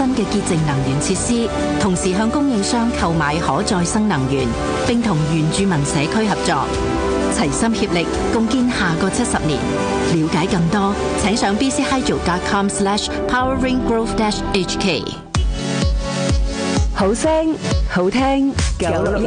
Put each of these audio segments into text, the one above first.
新嘅潔淨能源設施，同時向供應商購買可再生能源，並同原住民社區合作，齊心協力，共建下個70年。了解更多，請上 bchydro.com/poweringgrowth-hk。 好聲好聽961。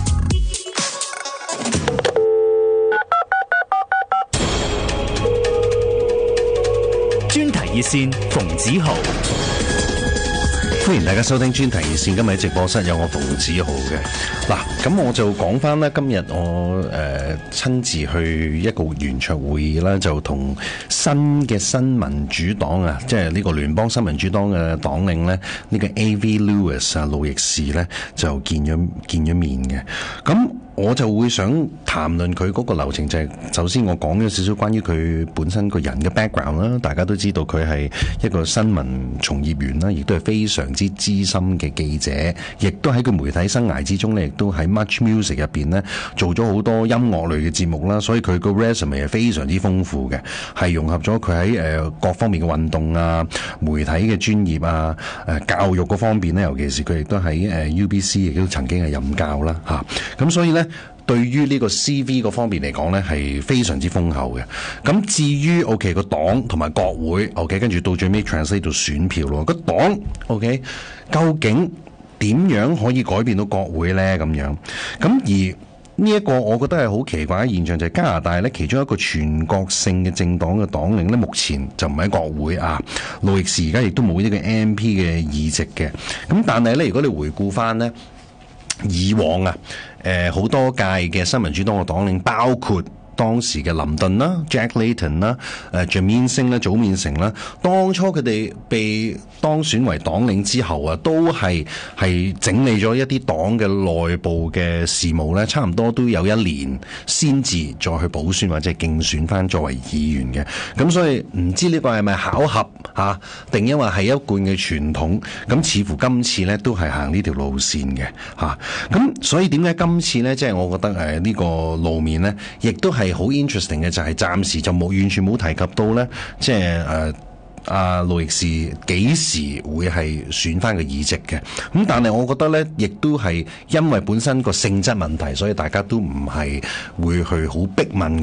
專題熱線馮子豪， 歡迎大家收聽專題熱線。今日喺直播室有我馮子豪嘅。嗱，咁我就講翻咧，今日我親自去一個圓桌會議啦，就同新嘅新民主黨啊，即係呢個聯邦新民主黨嘅黨領咧，呢個 A.V. Lewis 啊，路易士咧就見咗面嘅。咁我就會想談論佢嗰個流程，就係首先我講咗少少關於佢本身個人嘅 background 啦。大家都知道佢係一個新聞從業員啦，亦都係非常之資深嘅記者，亦都喺佢媒體生涯之中咧，亦都喺 Much Music 入邊咧做咗好多音樂類嘅節目啦。所以佢個 resume 係非常之豐富嘅，係融合咗佢喺各方面嘅運動啊、媒體嘅專業啊、教育嗰方面咧，尤其是佢亦都喺UBC 亦都曾經係任教啦嚇。咁所以咧，對於呢個 CV 嗰方面嚟講呢，係非常之豐厚嘅。咁至於 OK 個黨同埋國會 OK， 跟住到最尾 translate 到選票咯。個黨 OK 究竟點樣可以改變到國會呢？咁樣咁而呢一個我覺得係好奇怪嘅現象，就係加拿大呢其中一個全國性嘅政黨嘅黨領呢，目前就唔喺國會啊。路易士而家亦都冇呢個 MP 嘅議席嘅。咁但係呢，如果你回顧翻呢以往啊，好多屆嘅新民主黨嘅黨領，包括當時嘅林頓啦、Jack Layton 啦、Jamein Singh 啦、祖面成啦，當初佢哋被當選為黨領之後啊，都係整理咗一啲黨嘅內部嘅事務咧，差唔多都有1年先至再去補選或者競選翻作為議員嘅。咁所以唔知呢個係咪巧合嚇，定因為係一貫嘅傳統？咁似乎今次咧都係行呢條路線嘅嚇。咁所以點解今次咧，即係我覺得呢個路面咧，亦都係好 interesting 嘅，就係暫時就完全冇提及到咧，即係路易士幾時會係選翻個議席嘅。咁但係我覺得咧，亦都係因為本身個性質問題，所以大家都唔係會去好逼問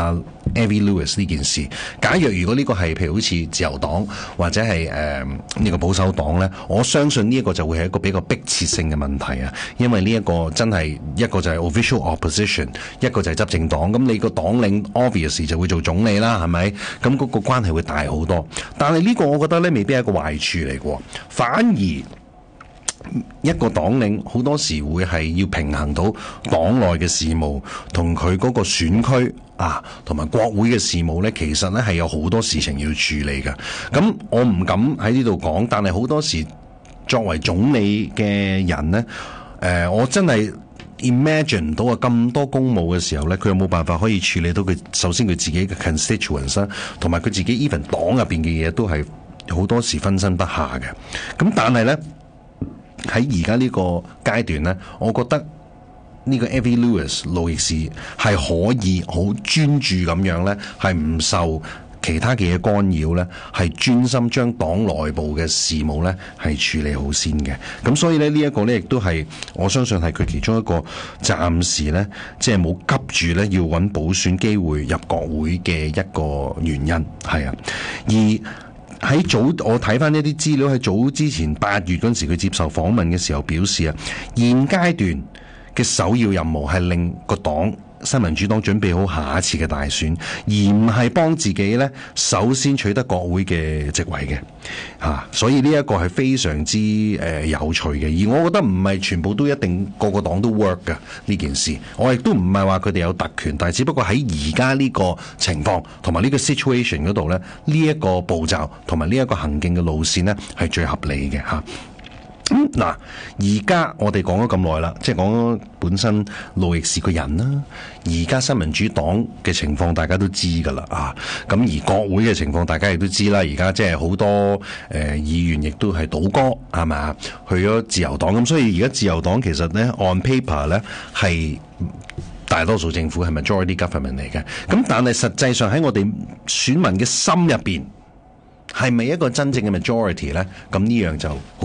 A.V. Lewis 呢件事。假若如果呢個係譬如好似自由黨或者係呢個保守黨咧，我相信呢一個就會係一個比較迫切性嘅問題啊。因為呢一個真係一個就係 official opposition， 一個就係執政黨。咁你個黨領 obviously 就會做總理啦，係咪？咁嗰個關係會大好多。但係呢個我覺得咧未必係一個壞處嚟嘅，反而一個黨領好多時會係要平衡到黨內嘅事務同佢嗰個選區同埋國會嘅事務呢，其實呢係有好多事情要處理嘅。咁我唔敢喺呢度講，但係好多時作為總理嘅人呢，我真係 imagine 唔到咁多公務嘅時候呢，佢有冇辦法可以處理到佢首先佢自己嘅 constituents 同埋佢自己 even 黨入邊嘅嘢都係好多時分身不下嘅。咁但係呢，喺而家呢個階段呢，我覺得呢個 A.V. Lewis 路易士係可以好專注咁樣呢，係唔受其他嘅嘢干擾呢，係專心將黨內部嘅事務呢係處理好先嘅。咁所以呢，呢一個呢亦都係我相信係佢其中一個暫時呢，即係冇急住呢要揾補選機會入國會嘅一個原因係啊。而我睇翻一啲資料，喺早之前8月嗰陣時，佢接受訪問嘅時候表示啊，現階段嘅首要任務係令個黨新民主黨準備好下一次嘅大選，而唔係幫自己呢首先取得國會嘅席位嘅所以呢一個係非常之有趣嘅。而我覺得唔係全部都一定個個黨都 work 㗎呢件事，我亦都唔係話佢哋有特權，但係只不過喺而家呢個情況同埋呢個 situation 嗰度呢，呢一個步驟同埋呢一個行徑嘅路線呢係最合理嘅嗱，而家我哋講咗咁耐啦，即係講本身路易士個人啦，而家新民主黨嘅情況大家都知噶啦咁而國會嘅情況大家亦都知啦，而家即係好多議員亦都係倒戈係咪，去咗自由黨，咁所以而家自由黨其實呢 on paper 呢係大多數政府係 majority government 嚟嘅，咁但係實際上喺我哋選民嘅心入邊係咪一個真正嘅 majority 呢？咁呢樣就